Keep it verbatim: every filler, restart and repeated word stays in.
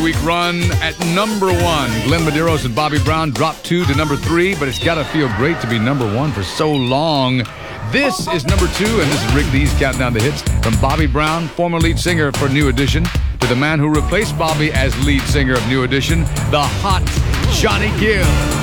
Week run at number one. Glenn Medeiros and Bobby Brown dropped two to number three, but it's got to feel great to be number one for so long. This is number two, and this is Rick Dees counting down the hits from Bobby Brown, former lead singer for New Edition, to the man who replaced Bobby as lead singer of New Edition, the hot Johnny Gill.